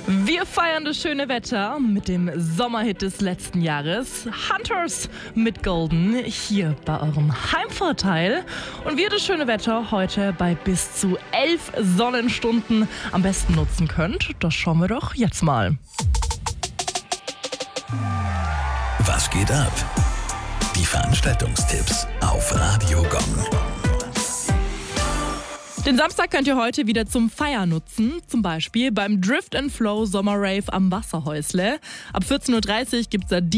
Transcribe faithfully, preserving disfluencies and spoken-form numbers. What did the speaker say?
Wir feiern das schöne Wetter mit dem Sommerhit des letzten Jahres. Hunters mit Golden hier bei eurem Heimvorteil. Und wie ihr das schöne Wetter heute bei bis zu elf Sonnenstunden am besten nutzen könnt, das schauen wir doch jetzt mal. Was geht ab? Die Veranstaltungstipps auf Radio Gong. Den Samstag könnt ihr heute wieder zum Feiern nutzen, zum Beispiel beim Drift and Flow Sommerrave am Wasserhäusle. Ab vierzehn Uhr dreißig gibt es da